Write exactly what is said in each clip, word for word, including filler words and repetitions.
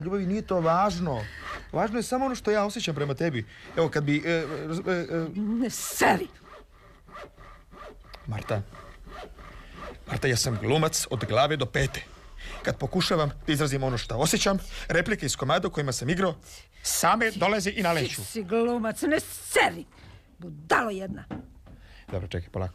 Ljubavi nije to važno. Važno je samo ono što ja osjećam prema tebi. Evo, kad bi... E, e, e, ne seri! Marta. Marta, ja sam glumac od glave do pete. Kad pokušavam da izrazim ono što osjećam, replike iz komada u kojima sam igrao same dolaze i naleću. Ti si glumac, ne seri! Budalo jedna. Dobro, čekaj, polako.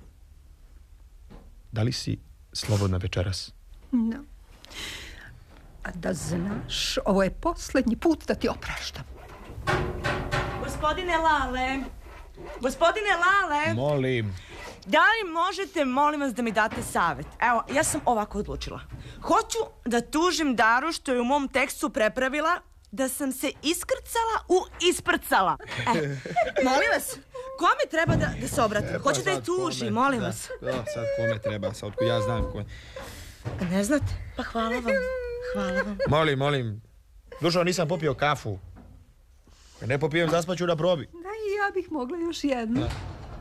Da li si slobodna večeras? No. A da znaš, ovo je posljednji put da ti opraštam. Gospodine Lale, gospodine Lale. Molim. Da li možete, molim vas, da mi date savjet? Evo, ja sam ovako odlučila. Hoću da tužim Daru što je u mom tekstu prepravila da sam se iskrcala u isprcala. E, molim vas, kome treba da, da se obratim? Hoću da je tužim, molim da, vas. Da, sad kome treba, sad ja znam kome. Ne znate? Pa hvala vam. Hvala vam. Molim, molim. Dušo, nisam popio kafu. Ne popijem, zaspaću na probi. Da, i ja bih mogla još jednu. Da.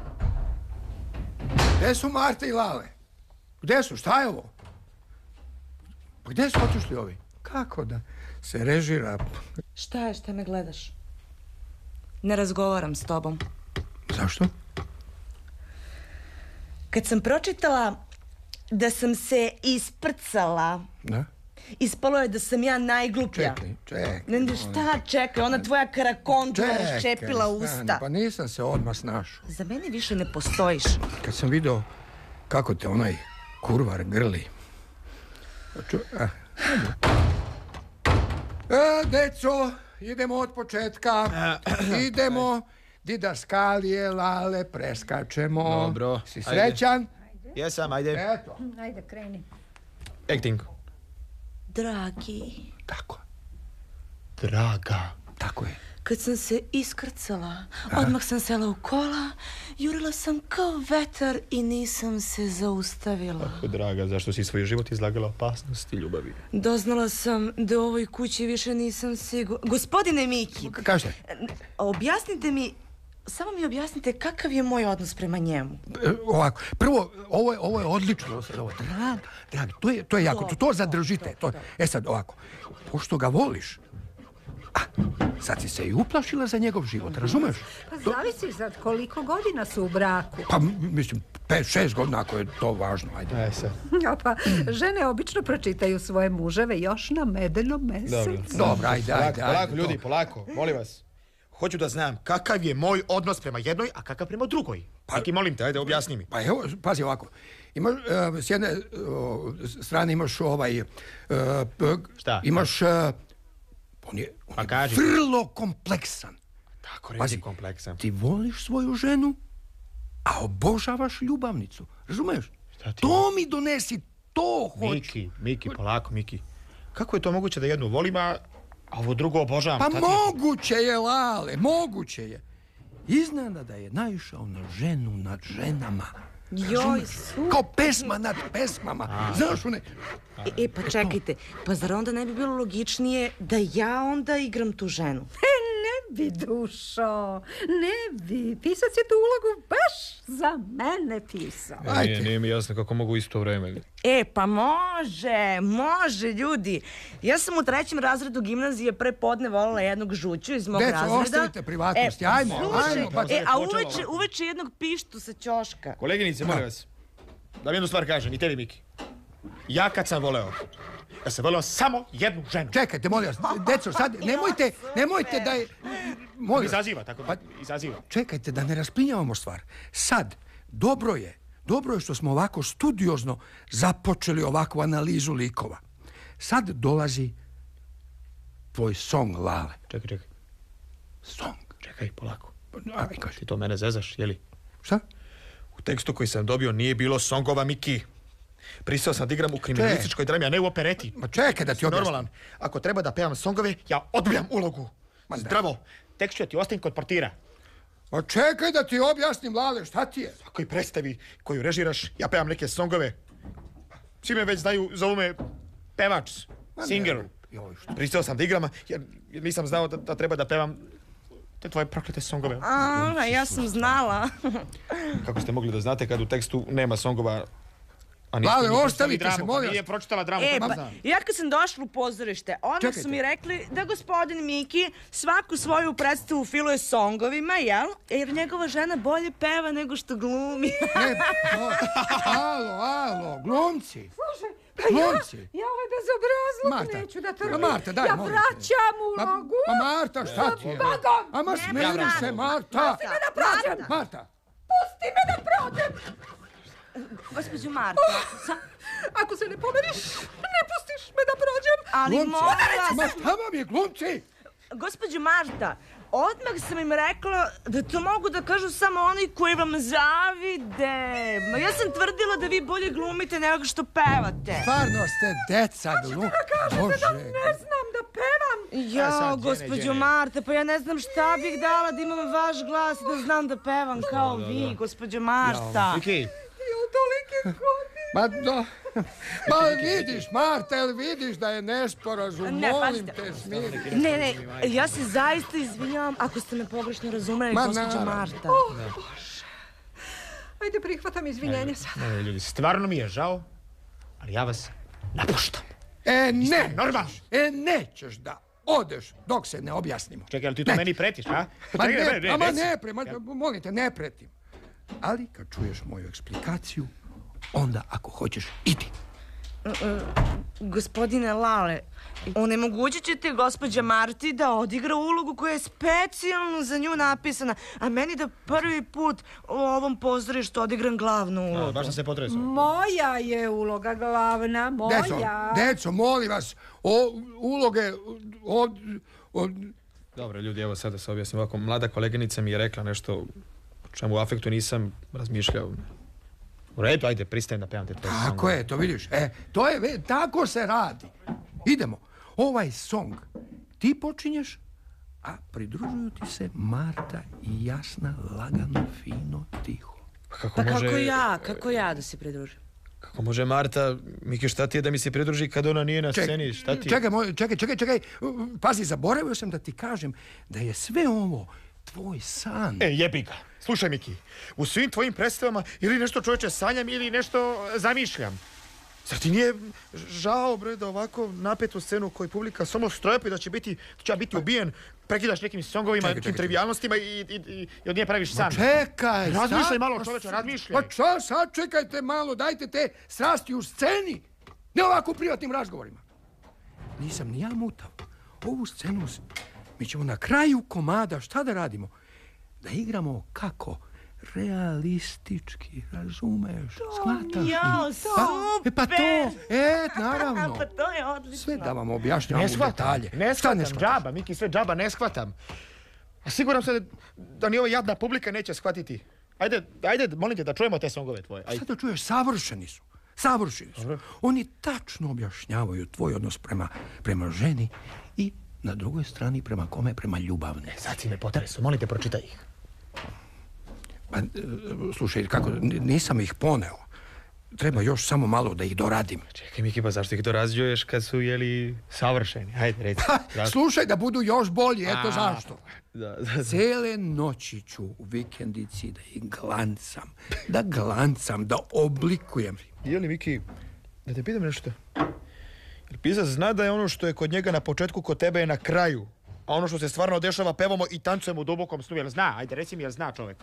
Gde su Marta i Lale? Gde su? Šta je ovo? Pa gde su otišli ovi? Kako da se režira? Šta je, šta me gledaš? Ne razgovaram s tobom. Zašto? Kad sam pročitala da sam se isprcala, da? Ispalo je da sam ja najgluplja. Čekaj, čekaj. Ne, šta čekaj, ona tvoja karakondža raščepila usta. Pa nisam se odmah snašao. Za mene više ne postojiš. Kad sam vidio kako te onaj kurvar grli. Ču, a, e, deco, idemo od početka. Idemo. Didaskalije, Lale, preskačemo. Dobro. Si srećan? Ajde. Jesam, ajde. Eto. Ajde, kreni. Acting. Dragi. Tako. Draga. Tako je. Kad sam se iskrcala, a? Odmah sam sela u kola, jurila sam kao vetar i nisam se zaustavila. Tako, draga, zašto si svoj život izlagala opasnosti ljubavi? Doznala sam da u ovoj kući više nisam sigurna. Gospodine Miki. Kažete? Objasnite mi, samo mi objasnite kakav je moj odnos prema njemu. E, ovako, prvo, ovo je, ovo je odlično. Ovo, drag, drag, to je, to je jako, to, to zadržite. To, e sad, ovako, pošto ga voliš, a, sad si se i uplašila za njegov život, razumeš? Pa zavisi sad koliko godina su u braku. Pa, mislim, pet, šest godina, ako je to važno, ajde. Aj sad. Ja, pa, žene obično pročitaju svoje muževe još na medenom mesecu. Dobro, Dobro, ajde, ajde. Polako, polako, ajde, ljudi, to. polako, molim vas. Hoću da znam kakav je moj odnos prema jednoj, a kakav prema drugoj. Pa ti molim te, ajde, objasni mi. Pa evo, pazi ovako. Imaš, uh, s jedne uh, strane imaš ovaj... Uh, Šta? Imaš... Uh, on je, on pa je vrlo kompleksan. Tako reći pazi, kompleksan. Ti voliš svoju ženu, a obožavaš ljubavnicu. Razumeš? Šta ti? To mi donesi, to hoću. Miki, Miki, polako, Miki. Kako je to moguće da jednu volim, a ovo drugo obožavam? Pa moguće je, Lale, moguće je. Iznenada je naišao na ženu nad ženama. Joj, su. Kao pesma nad pesmama. A, znaš one... E, e, pa čekajte, pa zar onda ne bi bilo logičnije da ja onda igram tu ženu? Ne bi, Dušo, ne bi. Pisac je tu ulogu baš za mene pisao. Ajde. Nije, nije mi jasno kako mogu isto vreme. E, pa može, može, ljudi. Ja sam u trećem razredu gimnazije pre podne volila jednog žuću iz mog Deco, razreda. Deco, ostavite privatnosti, e, ajmo, slušaj, ajmo. Pa... E, a uveče, uveče jednog pištu sa ćoška. Koleginice, molim vas, da mi jednu stvar kažem, i tebi, Miki. Ja kad sam voleo, ja sam voleo samo jednu ženu. Čekajte, molim vas, deco, sad, nemojte, nemojte da je... Molim izaziva, tako da, izaziva. Čekajte, da ne rasplinjavamo stvar. Sad, dobro je, dobro je što smo ovako studiozno započeli ovakvu analizu likova. Sad dolazi tvoj song, Lale. Čekaj, čekaj. Song. Čekaj, polako. Aj, kaži. Ti to mene zezaš, jeli? Šta? U tekstu koji sam dobio nije bilo songova, Miki. Pristao sam da igram u kriminalističkoj drami, a ne u opereti. Ma čekaj da ti objasnim. Normalan. Ako treba da pevam songove, ja odbijam ulogu. Ma zdravo. Tek ću ja ti ostavim kod portira. Ma čekaj da ti objasnim, Lale, šta ti je? Svakoj predstavi koju režiraš, ja pevam neke songove. Svi me već znaju, zovu me pevač, singer. Pristao sam da igram, jer nisam znao da, da treba da pevam te tvoje proklete songove. A, ja sam znala. Kako ste mogli da znate kad u tekstu nema songova A niste Lale, ni pročitali ostavite se, dramu, molim pa Nije vas. pročitala dramu. E, to pa, znam. ja kad sam došla u pozorište, odmah Čekajte. su mi rekli da gospodin Miki svaku svoju predstavu filuje songovima, jel? Jer njegova žena bolje peva nego što glumi. Ne, no, alo, alo, glumci. Slušaj, pa Glumci. ja, ja ovaj bezobrazluk Marta, neću da ma trpim. Marta, daj, ja molim te. vraćam Ma, ulogu. ma Marta, šta ti je? Bagom. Ama smiri se, Marta. Pusti me da prođem. Marta. Pusti me da prođem. Gospođo Marta, sa... Ako se ne pomeriš, ne pustiš me da prođem. ali Glumci. molim Ma vas, šta vam je, glumci? gospođo Marta, odmah sam im rekla da to mogu da kažu samo oni koji vam zavide. Ma ja sam tvrdila da vi bolje glumite nego što pevate. Stvarno ste deca, glum. Bože. Ne znam da pevam. A Ja, sad, gospođo Đene, Đene. Marta, pa ja ne znam šta bih dala da imam vaš glas i da znam da pevam kao vi, gospođo Marta. Miki, I u tolike godine. Ma do... Ma vidiš, Marta, jel vidiš da je nesporazum? Ne, Molim pazite. te, smiri. Ne, ne, ja se zaista izvinjavam ako ste me pogrešno razumeli, Ma, gospođo naravno. Marta. Ajde, prihvatam izvinjenje sad. ne, ne, ljudi, stvarno mi je žao, ali ja vas napuštam. E, ne. Normalno. E, nećeš da odeš dok se ne objasnimo. Čekaj, ali ti to Ne. meni pretiš, a? Ma Čekaj, ne, ama reci. ne, pre, ma, molim te, ne pretim. Ali kad čuješ moju eksplikaciju, onda ako hoćeš, idi. Gospodine Lale, onemogućit ćete gospođa Marti da odigra ulogu koja je specijalno za nju napisana, a meni da prvi put u ovom pozorištu odigram glavnu A, ulogu. baš sam se potresao. Moja je uloga glavna, moja. Deco, deco, molim vas, o, uloge, od, od, Dobro, ljudi, evo sad da se objasnim ovako. Mlada koleginica mi je rekla nešto o čemu u afektu nisam razmišljao. U redu, ajde, pristajem da pevam te tvoje Tako songove. je, to vidiš. E, to je, ve- tako se radi. Idemo. Ovaj song ti počinješ, a pridružuju ti se Marta i Jasna lagano, fino, tiho. Kako Pa može, kako ja, kako ja da se pridružim? Kako može Marta, Miki, šta ti je da mi se pridruži kad ona nije na sceni? Šta ti je? Čekaj, moj, čekaj, čekaj, čekaj. Pazi, zaboravio sam da ti kažem da je sve ovo tvoj san. E, jebi ga. Slušaj, Miki, u svim tvojim predstavama ili nešto čovječe sanjam ili nešto zamišljam. Zar ti nije žao, bre, da ovako napetu scenu u kojoj publika samo strojepi da će biti, da će ja biti ubijen, prekidaš nekim songovima, Čekaj, nekim čekaj, trivijalnostima i, i, i, i od nje praviš san. Čekaj, Razmišljaj sad- malo, čoveče, razmišljaj. Pa ča, sad čekajte malo, dajte te strasti u sceni. Ne ovako u privatnim razgovorima. Nisam ni ja mutav. Ovu scenu, s- mi ćemo na kraju komada, šta da radimo? Da igramo kako? Realistički, razumeš? Shvataš? jao, li? super! Pa, e, pa to, e, naravno. Pa to je odlično. Sve da vam objašnjam Ne u shvatam, detalje. ne Šta shvatam, shvataš? džaba, Miki, sve džaba, ne shvatam. A siguran sam da, da ni ova jadna publika neće shvatiti. Ajde, ajde, molim te da čujemo te songove tvoje. Ajde. Sad da čuješ, savršeni su. Savršeni su. Oni tačno objašnjavaju tvoj odnos prema, prema ženi i na drugoj strani prema kome? Prema ljubavne. Sad si me potresu, molim te, pročitaj ih. Pa, e, slušaj, kako, n- nisam ih poneo. Treba još samo malo da ih doradim. Čekaj, Miki, pa zašto ih dorađuješ kad su, jeli, savršeni? Ajde, reci. Zašto? Slušaj, da budu još bolji, eto A, zašto. Da, da, Cele noći ću u vikendici da ih glancam, da glancam, da oblikujem. Je li, Miki, da te pitam nešto? Jer pisac zna da je ono što je kod njega na početku, kod tebe je na kraju. A ono što se stvarno dešava, pevamo i tancujemo u dubokom snu. Jel zna? Ajde, reci mi, jel zna čovjek?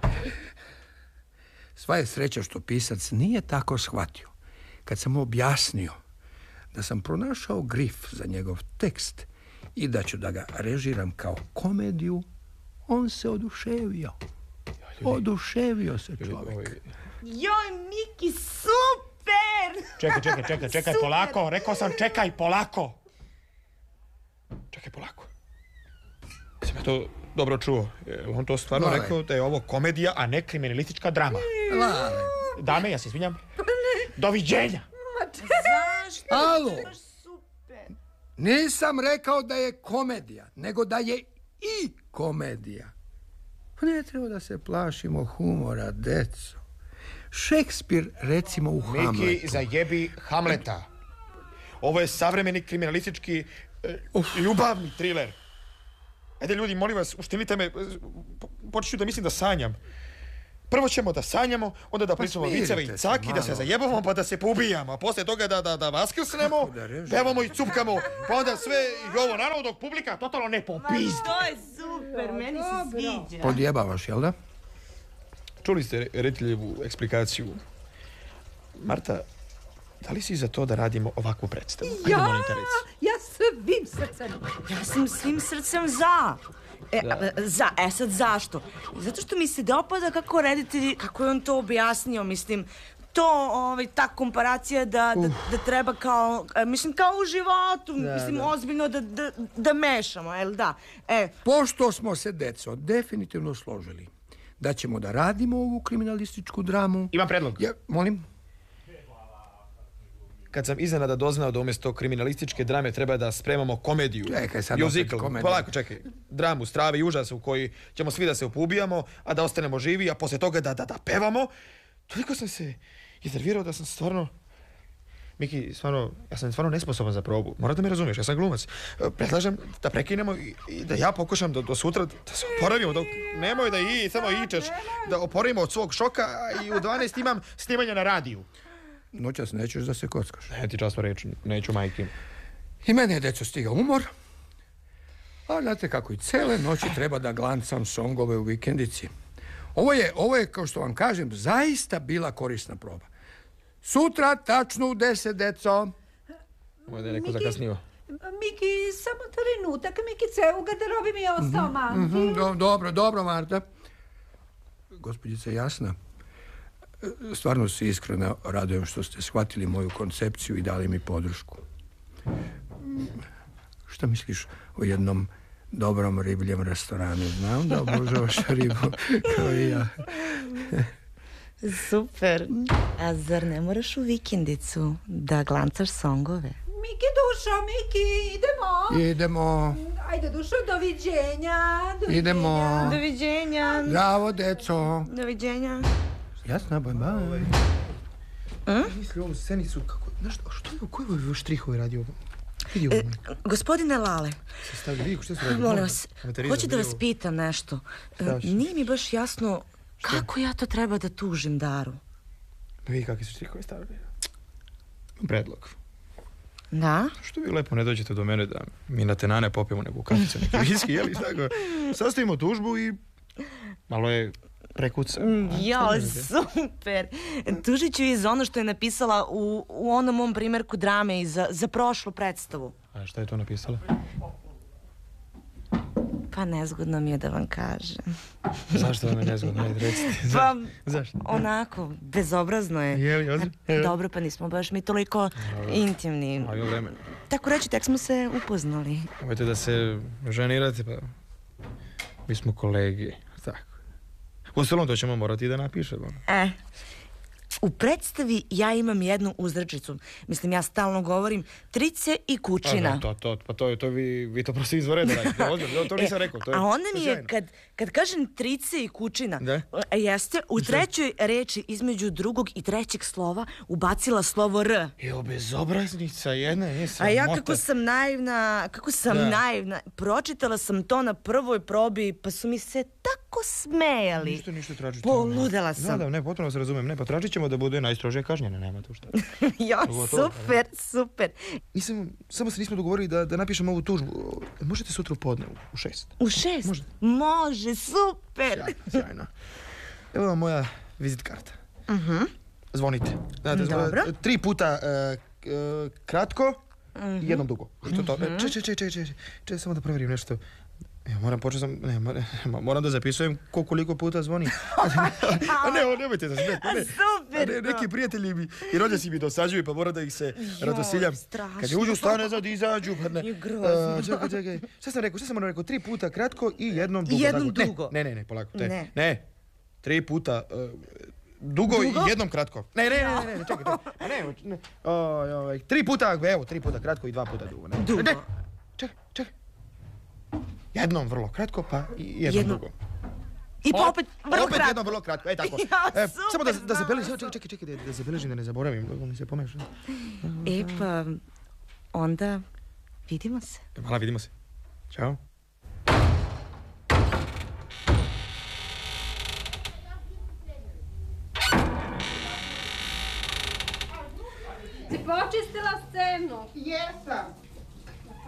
Sva je sreća što pisac nije tako shvatio. Kad sam mu objasnio da sam pronašao grif za njegov tekst i da ću da ga režiram kao komediju, on se oduševio. Oduševio se čovjek. Joj, Miki, super! Čekaj, čekaj, čekaj, čekaj, Super. polako. Rekao sam, čekaj, polako. Čekaj, polako. Sam ja to dobro čuo. Je on to stvarno Lale. rekao da je ovo komedija, a ne kriminalistička drama. Lale. Dame, ja se izvinjam. Doviđenja. Zašto? Alo. Baš super. Nisam rekao da je komedija, nego da je i komedija. Pa ne treba da se plašimo humora, deco. Šekspir, recimo, u Miki, Hamletu. zajebi Hamleta. Ovo je savremeni kriminalistički e, ljubavni triler. Ajde, ljudi, molim vas, uštinite me. Po- Počet ću da mislim da sanjam. Prvo ćemo da sanjamo, onda da pričamo smirite viceve i se caki, da se malo. zajebamo, pa da se poubijamo. A poslije toga da, da, da vaskrsnemo, Kako da režemo? pevamo i cupkamo, pa onda sve i ovo, naravno dok publika totalno ne Ma popizdi. to je super, meni se sviđa. Podjebavaš, jel da? Čuli ste rediteljevu eksplikaciju. Marta, da li si za to da radimo ovakvu predstavu? Ajde, Ja, molim te, reci. ja svim srcem. Ja sam svim srcem za. E, a, za, e sad zašto? Zato što mi se dopada kako reditelji, kako je on to objasnio, mislim, to, ovaj, ta komparacija da, da, da treba kao, e, mislim, kao u životu, mislim, ozbiljno da, da, da mešamo, jel da? E, Pošto smo se, deco, definitivno složili da ćemo da radimo ovu kriminalističku dramu... Imam predlog. Ja, molim? Kad sam iznenada doznao da umjesto kriminalističke drame treba da spremamo komediju, Čekaj, sad musical, opet komediju. polako, čekaj, dramu, strave i užas u koji ćemo svi da se opubijamo, a da ostanemo živi, a poslije toga da, da, da pevamo, toliko sam se iznervirao da sam stvarno... Miki, stvarno, ja sam stvarno nesposoban za probu. Moraš da me razumiješ, ja sam glumac. E, Predlažem da prekinemo i, i da ja pokušam do, do sutra da se oporavimo. Dok, nemoj da i samo ičeš, da oporavimo od svog šoka a i u dvanaest imam snimanje na radiju. Noćas nećeš da se kockaš. Ne ti časno reći, neću majke. I mene je, deco, stigao umor. A znate kako i cele noći treba da glancam songove u vikendici. Ovo je, ovo je, kao što vam kažem, zaista bila korisna proba. Sutra, tačno u deset, deco. Ovo je da je neko Miki, zakasnio. Miki, samo trenutak, Mikice, u garderobi mi je ostao mantil. Mhm, do- dobro, dobro, Marta. Gospođice Jasna, stvarno se iskreno radujem što ste shvatili moju koncepciju i dali mi podršku. Šta misliš o jednom dobrom ribljem restoranu? Znam da obožavaš ribu kao i ja. super. A zar ne moraš u vikendicu da glancaš songove? Miki, dušo, Miki, idemo. Idemo, Ajde, dušo, doviđenja. doviđenja. idemo. Doviđenja. Bravo, deco. Doviđenja. Jasna, bye bye. Misli ovu scenicu, kako, znaš, što je, koji je ovo štrihovi radio ovo? Vidi ovo. E, gospodine Lale, Se stavlja, vidi što se radi. molim vas, Amaterizam, hoću da vidi vas ovo. pitam nešto. E, Šta hoćeš? Nije mi baš jasno kako ja to treba da tužim Daru. Vidi kakvi su štrihovi stavili. Imam predlog. Da? Što vi lepo ne dođete do mene da mi na tenane popijemo neku kaficu, neki viski, jeli, tako. Sastavimo tužbu i malo je prekuca. Jo, super. Tužit ću i za ono što je napisala u, u onom mom primjerku drame i za, za prošlu predstavu. A šta je to napisala? Pa nezgodno mi je da vam kažem. Zašto vam je nezgodno? Ajde, recite. Pa, Zašto? onako, bezobrazno je. Je li, ozbiljno? E, Dobro, pa nismo baš mi toliko intimni. A ima vremena. Tako reći, tek smo se upoznali. Nemojte da se ženirate, pa mi smo kolegi, tako. U celom to ćemo morati da napišemo. E, u predstavi ja imam jednu uzrečicu. Mislim, ja stalno govorim trice i kućina. A, to, to, pa to, to vi, vi to prosto izvorede radite. Ozbiljno, to nisam E, rekao. To je, a onda to mi je je, sjajno. kad, kad kažem trice i kućina, Da? e, jeste, u trećoj reči između drugog i trećeg slova ubacila slovo R. Evo, bezobraznica jedna, je A sramota. ja kako sam naivna, kako sam Da. naivna, pročitala sam to na prvoj probi, pa su mi se tako smejali. Ništa, ništa tražite. Poludela sam. Da, da, ne, potpuno se razumem. Ne, pa tražit ćemo da bude najstrožije kažnjene, nema tu šta. Jo, Gotovo, super, super. Nisam, samo se nismo dogovorili da, da napišemo ovu tužbu. Možete sutra u podne, u šest. U šest? Može. Može, super. Sjajno, sjajno. Evo vam moja vizit karta. Zvonite. Znate, zvo- Dobro. tri puta e, e, kratko i jednom dugo. Što to? E, Če, če, če, če, če, če, samo da provjerim nešto. Ja, moram početi sam, ne, moram, moram da zapisujem ko koliko puta zvoni. A ne, o, nemojte da smijete, ne. Super, A ne, neki prijatelji mi i rođaci mi dosađuju, pa moram da ih se radosiljam. strašno. Kad je uđu u stan, ne znam da izađu, pa ne. Je grozno. A, čekaj, čekaj. Šta sam rekao, šta sam ono rekao, tri puta kratko i jednom dugo. jednom tako. Ne, dugo. Ne, ne, ne, polako. Ne, Ne. ne. Tri puta e, dugo, Dugo? i jednom kratko. Ne, ne, ne, ne, ne, čekaj, čekaj. A ne, ne. Oj, oj, tri puta, evo, tri puta kratko i dva puta dugo. Ne, Dugo. Ne, čekaj, čekaj. Jednom vrlo kratko, pa i jednom Jednom- dugo. I pa opet vrlo Opet kratko. jednom vrlo kratko, e tako. Ja, E, samo da, super, da zabeležim, znala čekaj, čekaj, čekaj, da, da zabeležim, da ne zaboravim, da mi se pomeša. E pa, onda vidimo se. Hvala, vidimo se. Ćao. Jesam.